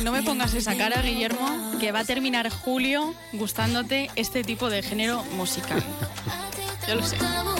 No me pongas esa cara, Guillermo, que va a terminar julio gustándote este tipo de género musical. Yo lo sé.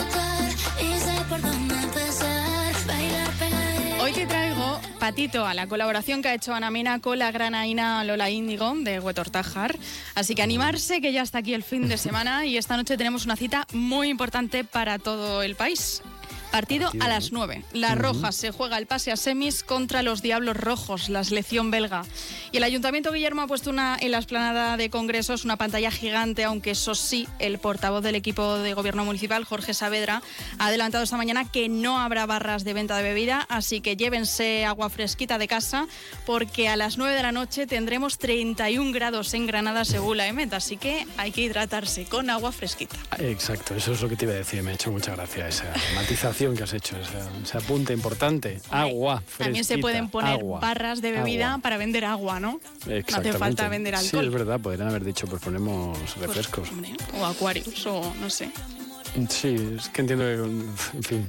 Hoy te traigo, Patito, a la colaboración que ha hecho Ana Mena con la gran Aina Lola Índigo de Huetortájar. Así que animarse, que ya está aquí el fin de semana y esta noche tenemos una cita muy importante para todo el país. Partido a las 9. La Roja se juega el pase a semis contra los Diablos Rojos, la selección belga. Y el Ayuntamiento, Guillermo, ha puesto en la explanada de congresos una pantalla gigante, aunque eso sí, el portavoz del equipo de gobierno municipal, Jorge Saavedra, ha adelantado esta mañana que no habrá barras de venta de bebida, así que llévense agua fresquita de casa, porque a las 9 de la noche tendremos 31 grados en Granada, según la EMET, así que hay que hidratarse con agua fresquita. Exacto, eso es lo que te iba a decir, me ha hecho mucha gracia esa matización que has hecho, ese apunte importante. Agua fresquita. También se pueden poner barras de bebida para vender agua, ¿no? No hace falta vender alcohol. Sí, es verdad, podrían haber dicho, pues ponemos refrescos. Pues, hombre, o acuarios, o no sé. Sí, es que entiendo que, en fin,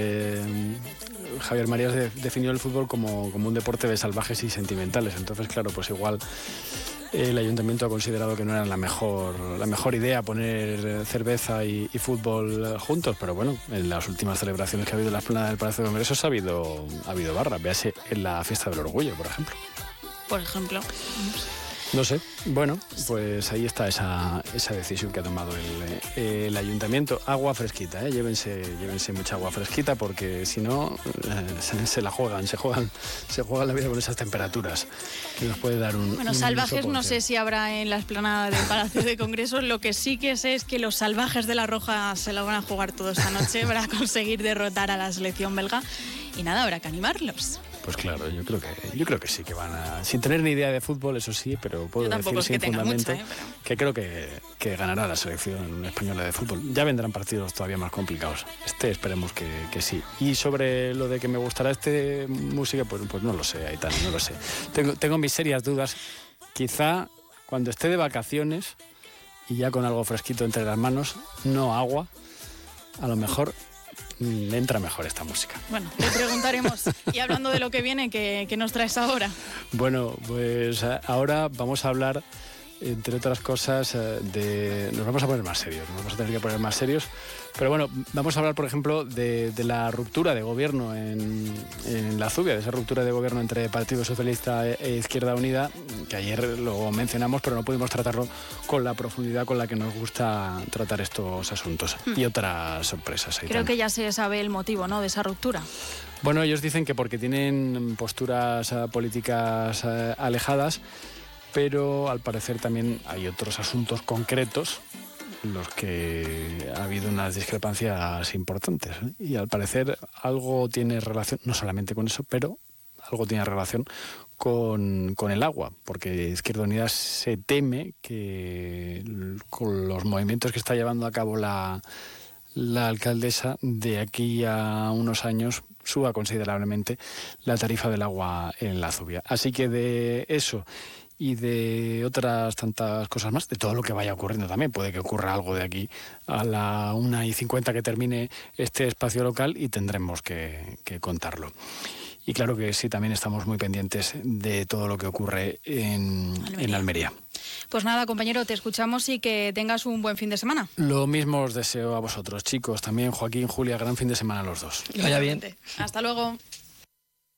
Javier Marías definió el fútbol como un deporte de salvajes y sentimentales. Entonces, claro, pues igual el ayuntamiento ha considerado que no era la mejor idea poner cerveza y fútbol juntos, pero bueno, en las últimas celebraciones que ha habido en la explanada del Palacio de Congresos ha habido barra. Véase en la Fiesta del Orgullo, por ejemplo. Por ejemplo. No sé, bueno, pues ahí está esa decisión que ha tomado el ayuntamiento. Agua fresquita, llévense mucha agua fresquita, porque si no se juegan la vida con esas temperaturas que nos puede dar un... Bueno, salvajes no sé si habrá en la explanada del Palacio de Congresos. Lo que sí que sé es que los salvajes de la Roja se la van a jugar toda esta noche para conseguir derrotar a la selección belga. Y nada, habrá que animarlos. Pues claro, yo creo que sí que van a... Sin tener ni idea de fútbol, eso sí, pero puedo decir sin fundamento que creo que ganará la selección española de fútbol. Ya vendrán partidos todavía más complicados. Esperemos que sí. Y sobre lo de que me gustará música, pues no lo sé, Aitana, no lo sé. Tengo mis serias dudas. Quizá cuando esté de vacaciones y ya con algo fresquito entre las manos, no agua, a lo mejor... le entra mejor esta música. Bueno, te preguntaremos. Y hablando de lo que viene, ¿qué nos traes ahora? Bueno, pues ahora vamos a hablar, entre otras cosas, nos vamos a poner más serios, nos vamos a tener que poner más serios. Pero bueno, vamos a hablar, por ejemplo, de la ruptura de gobierno en la Zubia, de esa ruptura de gobierno entre Partido Socialista e Izquierda Unida, que ayer lo mencionamos, pero no pudimos tratarlo con la profundidad con la que nos gusta tratar estos asuntos. Y otras sorpresas. Creo que ya se sabe el motivo, ¿no?, de esa ruptura. Bueno, ellos dicen que porque tienen posturas políticas alejadas, pero al parecer también hay otros asuntos concretos en los que ha habido unas discrepancias importantes, ¿eh? Y al parecer algo tiene relación, no solamente con eso, pero algo tiene relación con el agua, porque Izquierda Unida se teme que con los movimientos que está llevando a cabo la alcaldesa, de aquí a unos años suba considerablemente la tarifa del agua en la Zubia. Así que de eso y de otras tantas cosas más, de todo lo que vaya ocurriendo también. Puede que ocurra algo de aquí a la 1:50 que termine este espacio local y tendremos que contarlo. Y claro que sí, también estamos muy pendientes de todo lo que ocurre en Almería. Pues nada, compañero, te escuchamos y que tengas un buen fin de semana. Lo mismo os deseo a vosotros, chicos. También Joaquín, Julia, gran fin de semana a los dos. Que vaya bien. Hasta luego.